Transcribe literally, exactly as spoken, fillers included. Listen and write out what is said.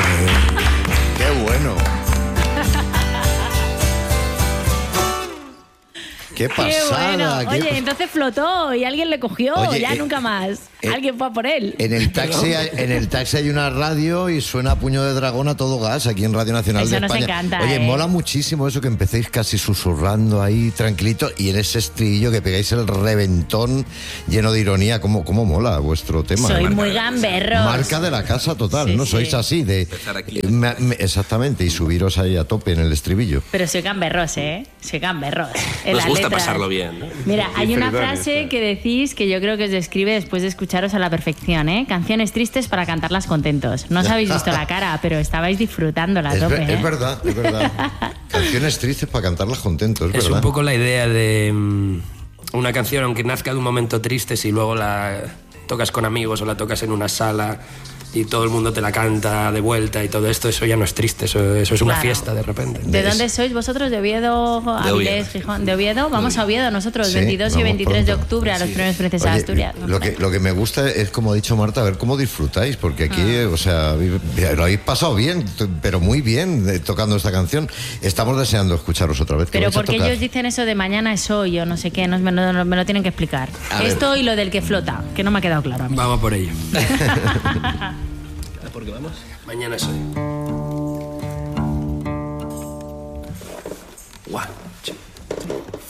¡Qué bueno! ¡Qué pasada! Qué bueno. Qué... Oye, entonces flotó y alguien le cogió. Oye, ya eh, nunca más. eh, alguien fue a por él. En el taxi hay, en el taxi hay una radio y suena Puño de Dragón a todo gas aquí en Radio Nacional Eso de nos España. encanta, Oye, ¿eh? mola muchísimo eso que empecéis casi susurrando ahí, tranquilito, y en ese estribillo que pegáis el reventón lleno de ironía. ¿Cómo, cómo mola vuestro tema? Soy Marca, muy gamberros. marca de la casa total, Sí, ¿no? sí. Sois así de... aquí. eh, me- me- exactamente, y subiros ahí a tope en el estribillo. Pero soy gamberros, ¿eh? Soy gamberros. En Nos las gusta letras. pasarlo bien, ¿no? Mira, hay una Felicidades, frase claro. que decís que yo creo que os describe después de escucharos a la perfección, ¿eh? Canciones tristes para cantarlas contentos. No os habéis visto la cara, pero estabais disfrutándola a Es, tope, ver- ¿eh? es verdad, es verdad. Canciones tristes para cantarlas contentos, es Es verdad. un poco la idea de mm, una canción, aunque nazca de un momento triste, si luego la tocas con amigos o la tocas en una sala y todo el mundo te la canta de vuelta y todo esto, eso ya no es triste, eso, eso es una Claro. fiesta de repente. ¿De Es- dónde sois vosotros? ¿De Oviedo, Avilés, Oviedo. Gijón? ¿De Oviedo? Vamos a Oviedo nosotros, Sí, veintidós y vamos veintitrés de pronto. octubre a los Sí. premios Princesa de Oye, Asturias. lo que, lo que me gusta es, como ha dicho Marta, ver cómo disfrutáis, porque aquí, Ah. o sea, lo habéis pasado bien, t- pero muy bien eh, tocando esta canción. Estamos deseando escucharos otra vez. ¿Qué Pero vais a porque tocar? ellos dicen eso de mañana es hoy o no sé qué, no, me, no- me lo tienen que explicar. A ver. Esto y lo del que flota, que no me ha quedado claro a mí. Vamos por ello. ¿Por qué vamos? Mañana soy. One.